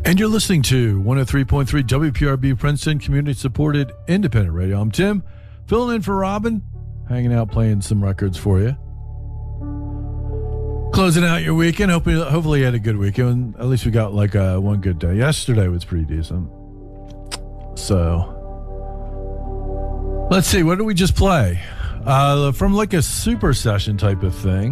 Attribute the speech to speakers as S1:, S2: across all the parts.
S1: And you're listening to 103.3 WPRB Princeton, community-supported independent radio. I'm Tim, filling in for Robin, hanging out, playing some records for you. Closing out your weekend. Hopefully you had a good weekend. At least we got like one good day. Yesterday was pretty decent. So, let's see. What did we just play? From like a super session type of thing.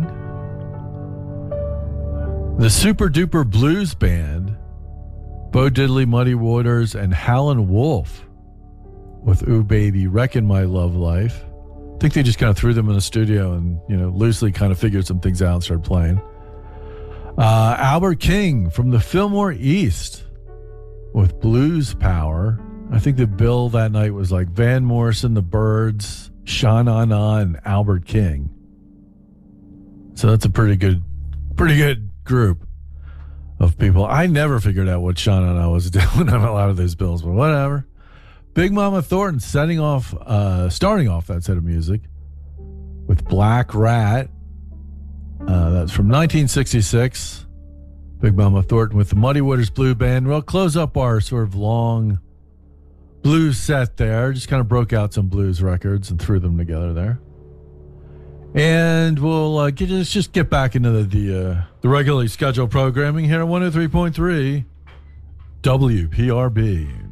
S1: The Super Duper Blues Band, Bo Diddley, Muddy Waters, and Howlin' Wolf with Ooh Baby, Wreckin' My Love Life. I think they just kind of threw them in the studio and, loosely kind of figured some things out and started playing. Albert King from the Fillmore East with Blues Power. I think the bill that night was like Van Morrison, the Byrds, Sha Na Na, and Albert King. So that's a pretty good group of people. I never figured out what Sha Na Na was doing on a lot of those bills, but whatever. Big Mama Thornton starting off that set of music with Black Rat. That's from 1966. Big Mama Thornton with the Muddy Waters Blue Band. We'll close up our sort of long blues set there. Just kind of broke out some blues records and threw them together there. And we'll just get back into the regularly scheduled programming here at 103.3 WPRB.